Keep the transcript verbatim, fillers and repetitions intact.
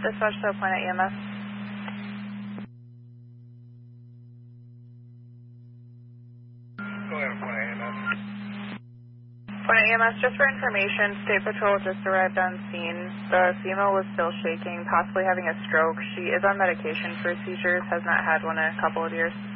Dispatch to Point E M S. Go ahead, Point E M S. Point E M S, just for information, State Patrol just arrived on scene. The female was still shaking, possibly having a stroke. She is on medication for seizures, has not had one in a couple of years.